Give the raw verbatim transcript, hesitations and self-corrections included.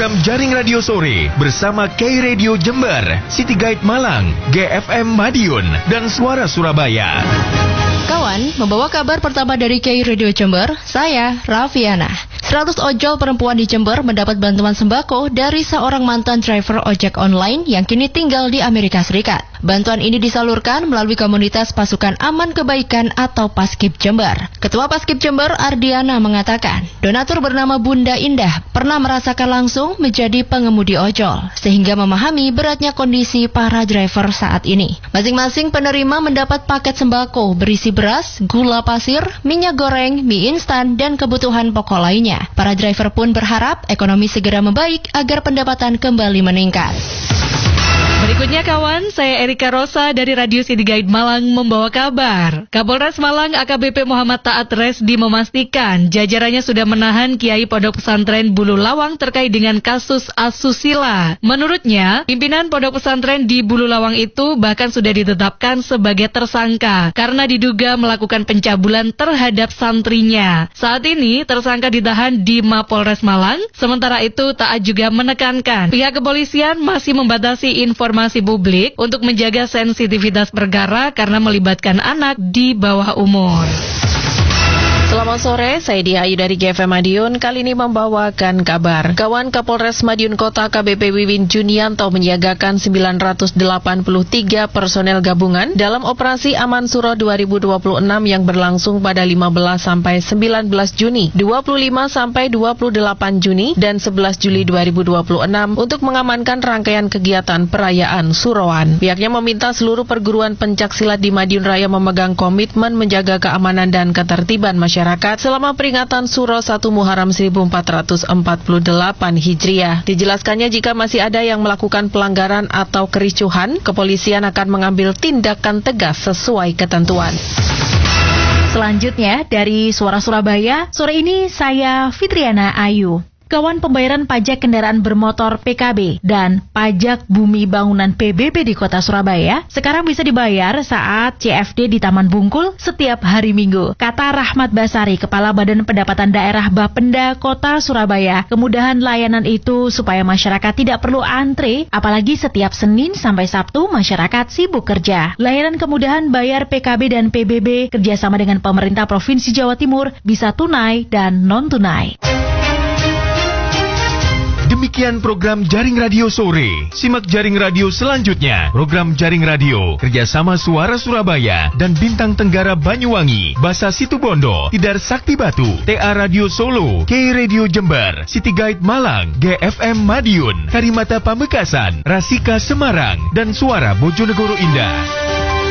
program Jaring Radio Sore bersama K Radio Jember, City Guide Malang, G F M Madiun, dan Suara Surabaya. Kawan, membawa kabar pertama dari K Radio Jember, saya Rafiana. seratus ojol perempuan di Jember mendapat bantuan sembako dari seorang mantan driver ojek online yang kini tinggal di Amerika Serikat. Bantuan ini disalurkan melalui komunitas Pasukan Aman Kebaikan atau Paskib Jember. Ketua Paskib Jember, Ardiana, mengatakan, donatur bernama Bunda Indah pernah merasakan langsung menjadi pengemudi ojol, sehingga memahami beratnya kondisi para driver saat ini. Masing-masing penerima mendapat paket sembako berisi beras, gula pasir, minyak goreng, mie instan, dan kebutuhan pokok lainnya. Para driver pun berharap ekonomi segera membaik agar pendapatan kembali meningkat. Berikutnya kawan, saya Erika Rosa dari Radio City Guide Malang membawa kabar. Kapolres Malang A K B P Muhammad Taat Resdi memastikan jajarannya sudah menahan Kiai Pondok Pesantren Bulu Lawang terkait dengan kasus asusila. Menurutnya, pimpinan Pondok Pesantren di Bulu Lawang itu bahkan sudah ditetapkan sebagai tersangka karena diduga melakukan pencabulan terhadap santrinya. Saat ini tersangka ditahan di Mapolres Malang. Sementara itu Taat juga menekankan pihak kepolisian masih membatasi informasi informasi publik untuk menjaga sensitivitas perkara karena melibatkan anak di bawah umur. Selamat sore, saya Dia Ayu dari G F M Madiun, kali ini membawakan kabar. Kawan Kapolres Madiun Kota K B P Wiwin Junianto menyiagakan sembilan ratus delapan puluh tiga personel gabungan dalam operasi Aman Suro dua ribu dua puluh enam yang berlangsung pada lima belas sampai sembilan belas Juni, dua puluh lima sampai dua puluh delapan Juni, dan sebelas Juli dua ribu dua puluh enam untuk mengamankan rangkaian kegiatan perayaan Suroan. Pihaknya meminta seluruh perguruan pencaksilat di Madiun Raya memegang komitmen menjaga keamanan dan ketertiban masyarakat masyarakat selama peringatan Suro satu Muharram seribu empat ratus empat puluh delapan Hijriah. Dijelaskannya jika masih ada yang melakukan pelanggaran atau kericuhan, kepolisian akan mengambil tindakan tegas sesuai ketentuan. Selanjutnya dari Suara Surabaya, sore ini saya Fitriana Ayu. Kawan, pembayaran pajak kendaraan bermotor P K B dan pajak bumi bangunan P B B di Kota Surabaya sekarang bisa dibayar saat C F D di Taman Bungkul setiap hari Minggu. Kata Rahmat Basari, Kepala Badan Pendapatan Daerah Bapenda Kota Surabaya, kemudahan layanan itu supaya masyarakat tidak perlu antre, apalagi setiap Senin sampai Sabtu masyarakat sibuk kerja. Layanan kemudahan bayar P K B dan P B B kerjasama dengan pemerintah Provinsi Jawa Timur bisa tunai dan non-tunai. Demikian program Jaring Radio Sore. Simak Jaring Radio selanjutnya. Program Jaring Radio kerjasama Suara Surabaya dan Bintang Tenggara Banyuwangi, Basa Situbondo, Tidar Sakti Batu, T A Radio Solo, K Radio Jember, City Guide Malang, G F M Madiun, Karimata Pamekasan, Rasika Semarang, dan Suara Bojonegoro Indah.